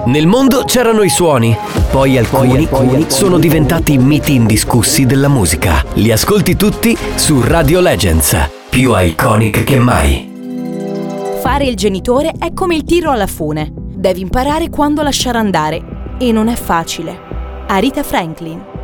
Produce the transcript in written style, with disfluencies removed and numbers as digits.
Nel mondo c'erano i suoni, poi alcuni sono diventati miti indiscussi della musica. Li ascolti tutti su Radio Legends, più iconic che mai. Fare il genitore è come il tiro alla fune. Devi imparare quando lasciare andare e non è facile. Aretha Franklin.